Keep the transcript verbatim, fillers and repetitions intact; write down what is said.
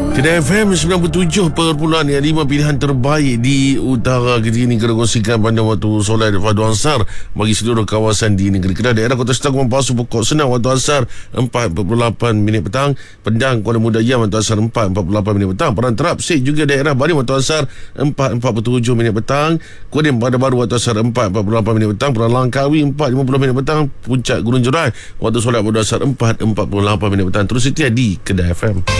Kedah F M sembilan puluh tujuh perpuluhan lima pilihan terbaik di utara kita ini kita kongsikan pada waktu solat Fadu Ansar bagi seluruh kawasan di negeri Kedah. Daerah Kota Setanggung Pasu Pokok Senang waktu asar empat empat puluh lapan minit petang. Pedang Kuala Muda Yam waktu asar empat empat puluh lapan minit petang. Peran Terap Sik juga daerah Barim waktu asar empat empat puluh tujuh minit petang. Kudim Pada Baru waktu asar empat empat puluh lapan minit petang. Peran Langkawi empat lima puluh minit petang. Puncak Gurun Jerai waktu solat pada asar empat empat puluh lapan minit petang. Terus setia di Kedah F M.